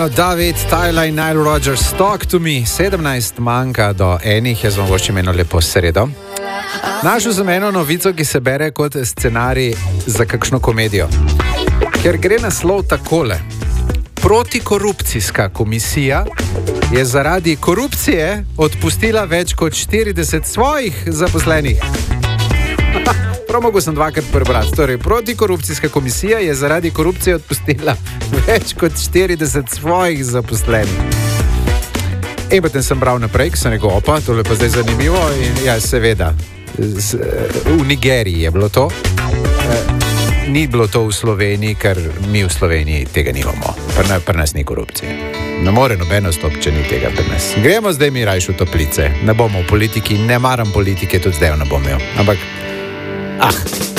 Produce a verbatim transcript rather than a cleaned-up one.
David, Tyler in Nile Rodgers, Talk to me. sedemnajst manjka do enih, jaz vam voščim eno lepo sredo. Našel sem eno novico, ki se bere kot scenarij za kakšno komedijo. Ker gre naslov takole. Protikorupcijska komisija je zaradi korupcije odpustila več kot štirideset svojih zaposlenih. Prav mogo sem dvakrat prebrati. Torej, protikorupcijska komisija je zaradi korupcije odpustila več kot štirideset svojih zaposlenih. In potem sem bral naprej, ki sem rekel, opa, tole pa zdaj zanimivo. In ja, seveda, z, v Nigeriji je bilo to. E, ni bilo to v Sloveniji, ker mi v Sloveniji tega nimamo. Pri, pri nas ni korupcije. Ne more nobeno stop, če ni tega pri nas. Gremo zdaj mi rajš v toplice. Ne bomo v politiki, ne maram politike, tudi zdaj ne bom imel. Ampak, ah,